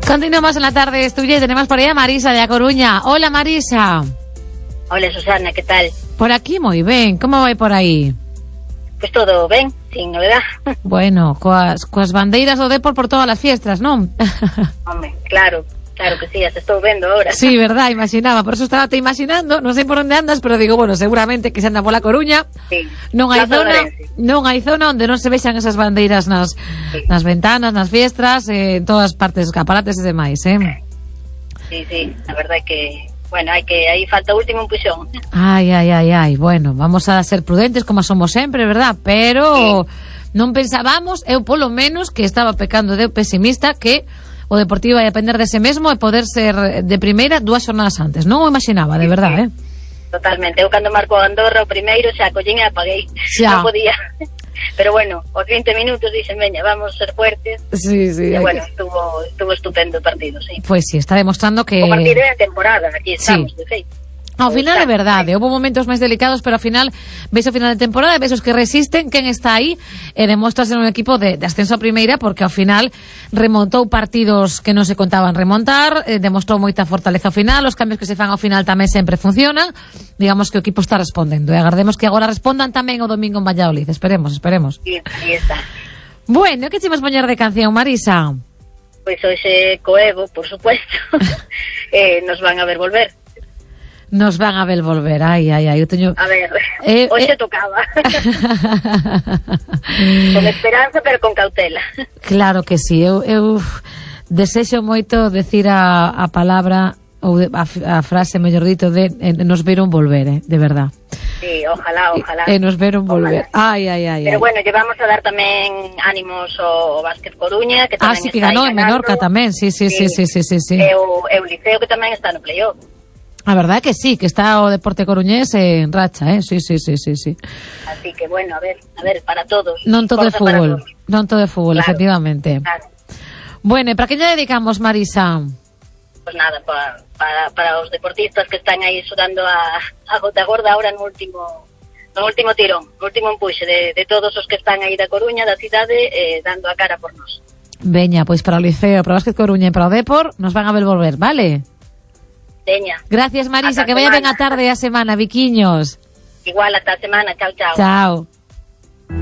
Continuamos en la tarde estudia y tenemos por ahí a Marisa de A Coruña. Hola, Marisa. Hola, Susana, ¿qué tal? Por aquí moi ben, como vai por aí? Pois todo ben, sin novedad. Bueno, coas bandeiras do Depor por todas as fiestas, non? Hombre, claro que sí, as estou vendo ahora. Sí, verdad, imaginaba, por eso estaba te imaginando, non sei por onde andas, pero digo, bueno, seguramente que se anda pola Coruña. Sí. Non hai zona onde non se vexan esas bandeiras nas ventanas, nas fiestras, en todas partes, escaparates e demais, Sí, a verdade é que bueno, aí falta o último empuxón. Ai, bueno, vamos a ser prudentes como somos sempre, verdad? Pero non pensábamos, eu polo menos, que estaba pecando de pesimista, que o Deportivo ia depender dese mesmo e poder ser de primeira 2 xornadas antes. Non o imaginaba, de verdade, Totalmente, eu cando marco a Andorra o primeiro xa collín e apaguei, non podía. Pero bueno, aos 20 minutos dixen, veña, vamos ser fuertes. Sí, e bueno, estuvo estupendo o partido, sí. Pues sí, está demostrando que... O partido de temporada, aquí estamos, de feito. Ao final é verdade, houve momentos máis delicados, pero ao final ves o final de temporada, ves os que resisten, quen está aí, e demostra ser un equipo de ascenso a primeira, porque ao final remontou partidos que non se contaban remontar, demostrou moita fortaleza ao final, os cambios que se fan ao final tamén sempre funcionan, digamos que o equipo está respondendo, e agardemos que agora respondan tamén o domingo en Valladolid, esperemos. Sí, aí está. Bueno, que chimos poñer de canción, Marisa? Pois hoxe Coevo, por supuesto, nos van a ver volver. Nos van a ver volver, ai, eu teño... A ver, hoxe tocaba. Con esperanza, pero con cautela. Claro que sí, eu desexo moito decir a palabra, ou a frase, mellor dito, de nos veron volver, de verdad. Sí, ojalá. Nos veron volver. Ai. Pero bueno, llevamos a dar tamén ánimos ao Básquet Coruña, que tamén sí, que ganou en Menorca tamén, sí. E o Liceo, que tamén está no playoff. A verdade que sí, que está o deporte coruñés en racha, sí. Así que bueno, a ver, para todos. Non todo é fútbol, claro, efectivamente. Claro. Bueno, e para que lle dedicamos, Marisa? Pues nada, para os deportistas que están aí sudando a gota gorda ahora no último tirón, no último empuxe de todos os que están aí da Coruña, da cidade, dando a cara por nós. Veña, pois para o Liceo, para o Básquet Coruña e para o Depor, nos van a ver volver, vale? Veña. Gracias, Marisa, que vaya ben a tarde e a semana, biquiños. Igual, ata a semana, chao. Chao.